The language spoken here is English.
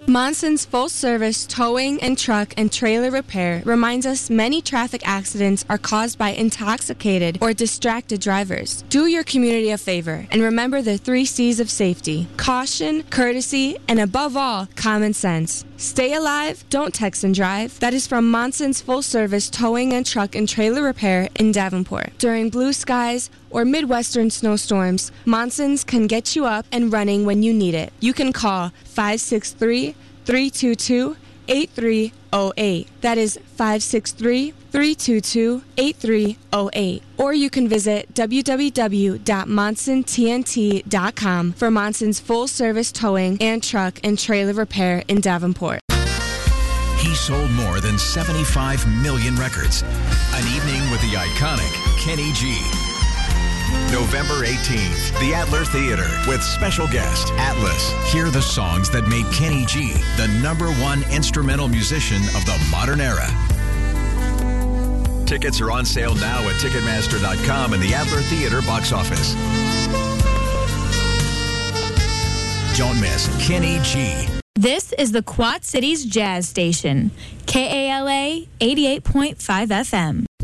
Monson's full-service towing and truck and trailer repair reminds us many traffic accidents are caused by intoxicated or distracted drivers. Do your community a favor and remember the 3 C's of safety: caution, courtesy, and above all, common sense. Stay alive, don't text and drive. That is from Monson's full-service towing and truck and trailer repair in Davenport. During blue skies or Midwestern snowstorms, Monson's can get you up and running when you need it. You can call 563-322-8308. That is 563-322-8308. Or you can visit www.monsontnt.com for Monson's full-service towing and truck and trailer repair in Davenport. He sold more than 75 million records. An evening with the iconic Kenny G. November 18th, the Adler Theater with special guest Atlas. Hear the songs that made Kenny G the #1 instrumental musician of the modern era. Tickets are on sale now at Ticketmaster.com and the Adler Theater box office. Don't miss Kenny G. This is the Quad Cities Jazz Station, KALA 88.5 FM.